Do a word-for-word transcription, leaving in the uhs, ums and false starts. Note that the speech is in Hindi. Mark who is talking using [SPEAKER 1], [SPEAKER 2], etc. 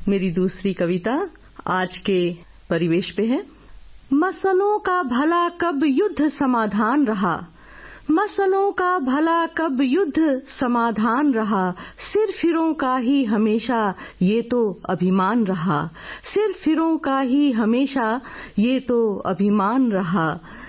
[SPEAKER 1] मेरी दूसरी कविता आज के परिवेश पे है। मसलों का भला कब युद्ध समाधान रहा, मसलों का भला कब युद्ध समाधान रहा, सिर फिरों का ही हमेशा ये तो अभिमान रहा, सिर फिरों का ही हमेशा ये तो अभिमान रहा।